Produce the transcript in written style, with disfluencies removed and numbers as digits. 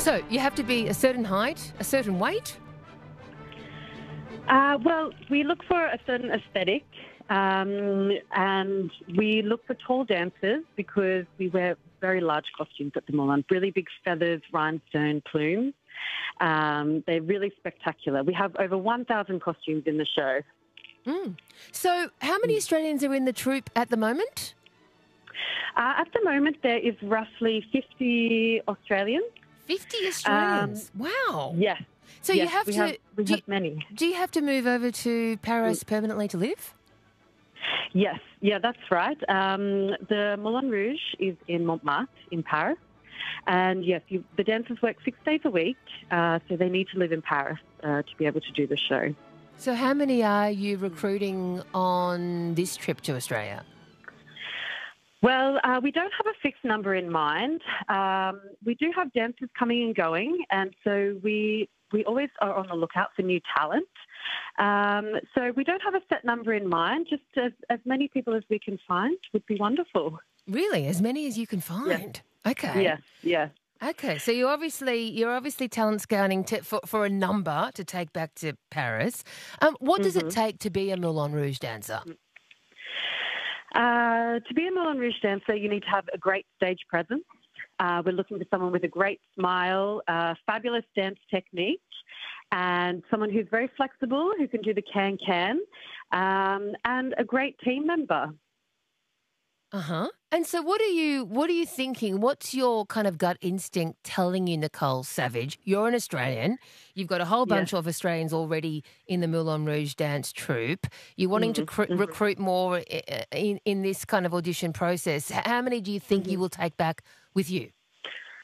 So you have to be a certain height, a certain weight? Well, we look for a certain aesthetic, and we look for tall dancers because we wear very large costumes at the Moulin, really big feathers, rhinestone plumes. They're really spectacular. We have over 1,000 costumes in the show. So how many Australians are in the troupe at the moment? At the moment, there is roughly 50 Australians. 50 Australians? Wow. Yes. So yes, you have we to... have many. Do you have to move over to Paris permanently to live? Yes, yeah, that's right. The Moulin Rouge is in Montmartre in Paris. And yes, the dancers work 6 days a week, so they need to live in Paris to be able to do the show. So how many are you recruiting on this trip to Australia? Well, we don't have a fixed number in mind. We do have dancers coming and going, and so we always are on the lookout for new talent. So we don't have a set number in mind. Just as many people as we can find would be wonderful. Really? As many as you can find? Yeah. Okay. Yes, yes. Okay, so you're obviously talent scouting for a number to take back to Paris. What does it take to be a Moulin Rouge dancer? To be a Moulin Rouge dancer, you need to have a great stage presence. We're looking for someone with a great smile, fabulous dance technique, and someone who's very flexible, who can do the can-can, and a great team member. Uh-huh. And so what are you thinking? What's your kind of gut instinct telling you, Nicole Savage? You're an Australian. You've got a whole bunch of Australians already in the Moulin Rouge dance troupe. You're wanting to recruit more in this kind of audition process. How many do you think you will take back with you?